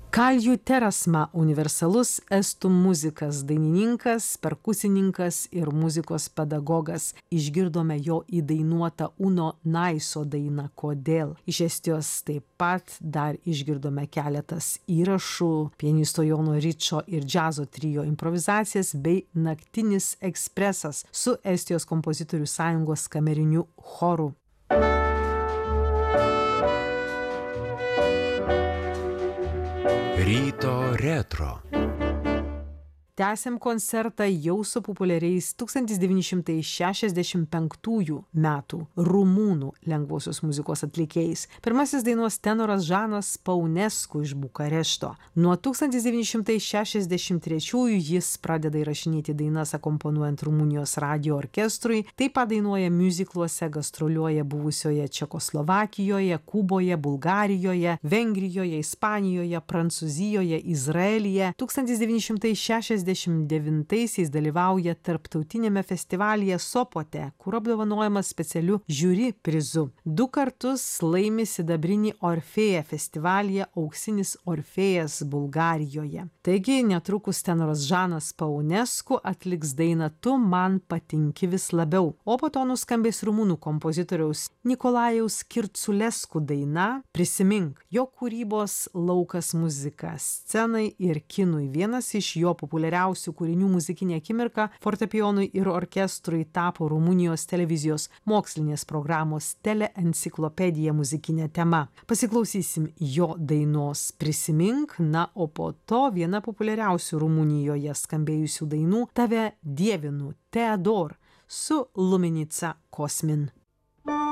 Kalju Terasma universalus estų muzikas, dainininkas, perkusininkas ir muzikos pedagogas. Išgirdome jo įdainuotą Uno Naiso dainą Kodėl. Iš Estijos taip pat dar išgirdome keletas įrašų, pianisto Jono Ričo ir džiazo trio improvizacijas bei Naktinis ekspresas su Estijos kompozitorių sąjungos kameriniu choru. Ryto retro. Tęsiam koncertą jau su populiariais 1965 metų rumūnų lengvosios muzikos atlikėjais. Pirmasis dainos tenoras Žanas Paunesku iš Bukarešto. Nuo 1963 jis pradeda įrašinėti dainas akomponuojant Rumunijos radijo orkestrui, taip pat dainuoja miuzikluose, gastroliuoja buvusioje Čekoslovakijoje, Kuboje, Bulgarijoje, Vengrijoje, Ispanijoje, Prancūzijoje, Izraelyje. 1969 dalyvauja tarptautinėme festivalyje Sopote, kur apdovanojamas specialiu žiuri prizu. 2 kartus laimi sidabrinį Orfėją festivalyje Auksinis Orfėjas Bulgarijoje. Taigi netrukus tenoras Žanas Paunesku atliks dainą Tu man patinki vis labiau, o po to nuskambės rumunų kompozitoriaus Nikolajaus Kirculesku daina Prisimink. Jo kūrybos laukas muzika, scenai ir kinui. Vienas iš jo populiariausių kūrinių muzikinė akimirka fortepijonui ir orkestrui tapo Rumunijos televizijos mokslinės programos teleenciklopedija muzikinė tema. Pasiklausysim jo dainos Prisimink, na o po to viena populiariausių Rumunijoje skambėjusių dainų Tave dievinu, Teodor su Luminica Kosmin.